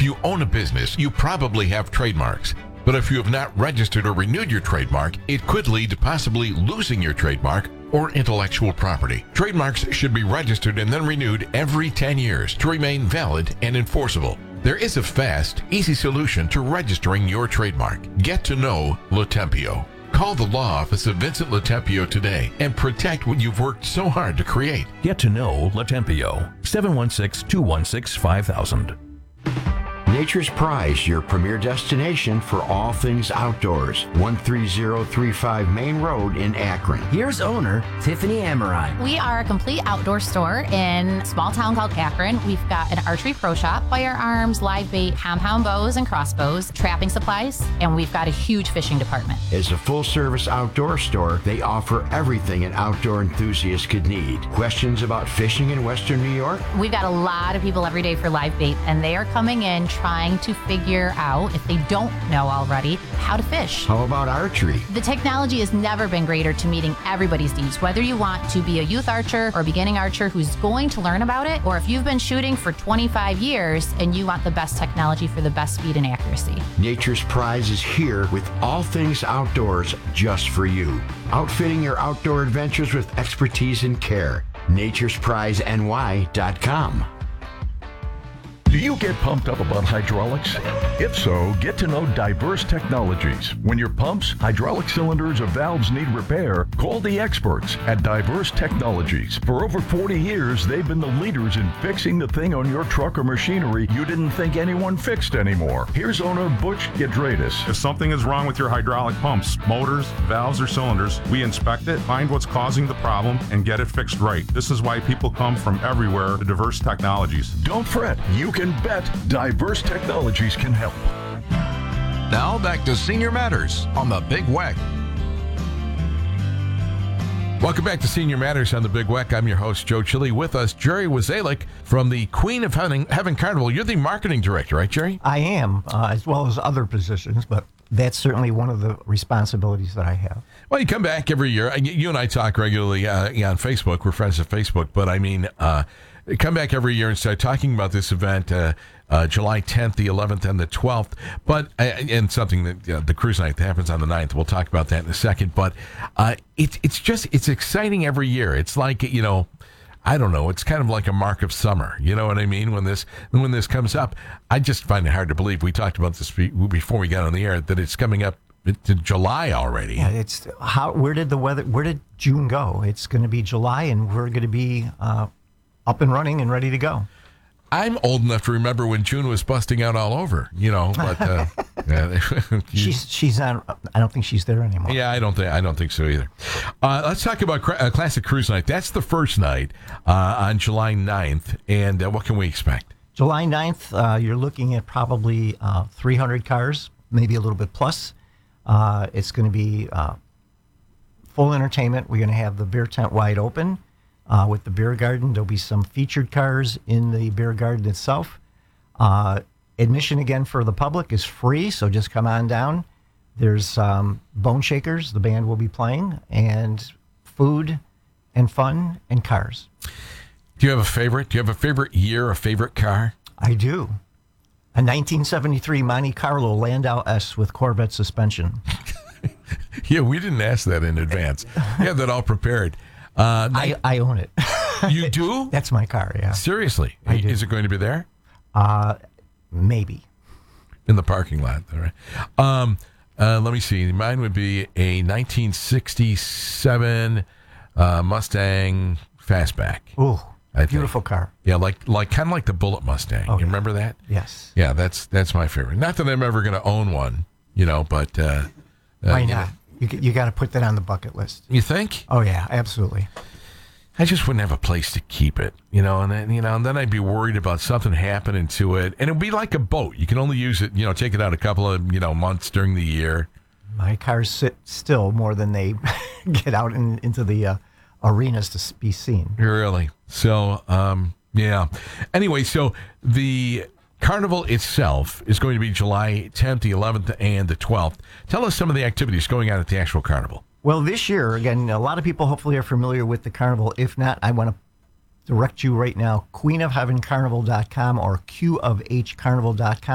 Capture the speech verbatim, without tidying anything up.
you own a business, you probably have trademarks. But if you have not registered or renewed your trademark, it could lead to possibly losing your trademark or intellectual property. Trademarks should be registered and then renewed every ten years to remain valid and enforceable. There is a fast, easy solution to registering your trademark. Get to know Latempio. Call the law office of Vincent Latempio today and protect what you've worked so hard to create. Get to know Latempio. seven one six, two one six, five thousand. Nature's Prize, your premier destination for all things outdoors. one three zero three five Main Road in Akron. Here's owner Tiffany Amorine. We are a complete outdoor store in a small town called Akron. We've got an archery pro shop, firearms, live bait, compound bows and crossbows, trapping supplies, and we've got a huge fishing department. As a full-service outdoor store, they offer everything an outdoor enthusiast could need. Questions about fishing in Western New York? We've got a lot of people every day for live bait, and they are coming in trying to figure out, if they don't know already, how to fish. How about archery? The technology has never been greater to meeting everybody's needs, whether you want to be a youth archer or a beginning archer who's going to learn about it, or if you've been shooting for twenty-five years and you want the best technology for the best speed and accuracy. Nature's Prize is here with all things outdoors just for you. Outfitting your outdoor adventures with expertise and care. nature's prize N Y dot com. Do you get pumped up about hydraulics? If so, get to know Diverse Technologies. When your pumps, hydraulic cylinders, or valves need repair, call the experts at Diverse Technologies. For over forty years, they've been the leaders in fixing the thing on your truck or machinery you didn't think anyone fixed anymore. Here's owner Butch Gedradis. If something is wrong with your hydraulic pumps, motors, valves, or cylinders, we inspect it, find what's causing the problem, and get it fixed right. This is why people come from everywhere to Diverse Technologies. Don't fret. You can bet Diverse Technologies can help. Now back to Senior Matters on the Big Weck. Welcome back to Senior Matters on the Big Weck. I'm your host, Joe Chili. With us, Jerry Wazalik from the Queen of Heaven, Heaven Carnival. You're the marketing director, right, Jerry? I am, uh, as well as other positions, but that's certainly one of the responsibilities that I have. Well, you come back every year. You and I talk regularly uh, on Facebook. We're friends on Facebook. But, I mean, uh, come back every year and start talking about this event, uh, uh, July tenth, the eleventh, and the twelfth. But uh, and something that uh, the cruise night that happens on the ninth. We'll talk about that in a second. But uh, it's it's just it's exciting every year. It's like, you know, I don't know. It's kind of like a mark of summer. You know what I mean? When this when this comes up, I just find it hard to believe. We talked about this before we got on the air, that it's coming up to July already. Yeah, it's how. Where did the weather? Where did June go? It's going to be July, and we're going to be uh, up and running and ready to go. I'm old enough to remember when June was busting out all over, you know. But uh, yeah, she's she's not. I don't think she's there anymore. Yeah, I don't think I don't think so either. Uh, let's talk about cra- uh, Classic Cruise Night. That's the first night uh, on July ninth, and uh, what can we expect? July ninth, uh, you're looking at probably uh, three hundred cars, maybe a little bit plus. Uh, it's going to be uh, full entertainment. We're going to have the beer tent wide open. Uh, with the beer garden, there'll be some featured cars in the beer garden itself. Uh, admission, again, for the public is free, so just come on down. There's um, Bone Shakers, the band will be playing, and food and fun and cars. Do you have a favorite? Do you have a favorite year, a favorite car? I do. A nineteen seventy-three Monte Carlo Landau S with Corvette suspension. Yeah, we didn't ask that in advance. You have that all prepared. Uh, I, I own it. You do? That's my car, yeah. Seriously? I do. Is it going to be there? Uh, maybe. In the parking lot, all right. Um, uh, let me see. Mine would be a nineteen sixty-seven uh, Mustang Fastback. Ooh, beautiful car. Yeah, like like kind of like the Bullet Mustang. Oh, you yeah. remember that? Yes. Yeah, that's that's my favorite. Not that I'm ever going to own one, you know, but... Uh, Why uh, not? You know. You, you got to put that on the bucket list. You think? Oh, yeah, absolutely. I just wouldn't have a place to keep it, you know, and then, you know, and then I'd be worried about something happening to it. And it'd be like a boat. You can only use it, you know, take it out a couple of, you know, months during the year. My cars sit still more than they get out in, into the uh, arenas to be seen. Really? So, um, yeah. Anyway, so the Carnival itself is going to be July tenth, the eleventh, and the twelfth. Tell us some of the activities going on at the actual Carnival. Well, this year, again, a lot of people hopefully are familiar with the Carnival. If not, I want to direct you right now, queen of heaven carnival dot com or q of h carnival dot com.